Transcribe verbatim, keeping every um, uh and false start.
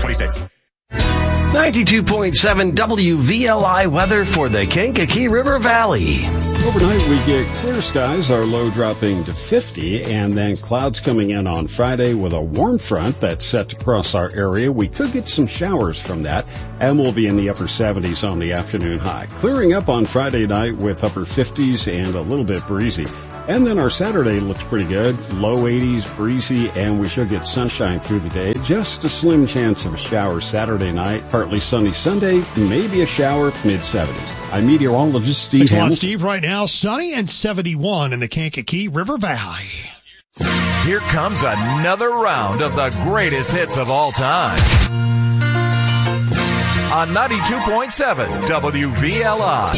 twenty-six. ninety-two point seven W V L I weather for the Kankakee River Valley. Overnight, we get clear skies, our low dropping to fifty, and then clouds coming in on Friday with a warm front that's set to cross our area. We could get some showers from that, and we'll be in the upper seventies on the afternoon high. Clearing up on Friday night with upper fifties and a little bit breezy. And then our Saturday looks pretty good. Low eighties, breezy, and we should get sunshine through the day. Just a slim chance of a shower Saturday night. Partly sunny Sunday, maybe a shower mid seventies. I'm meteorologist Steve Thanks a lot, Hamilton. Steve. Right now, sunny and seventy-one in the Kankakee River Valley. Here comes another round of the greatest hits of all time. On ninety-two point seven W V L I.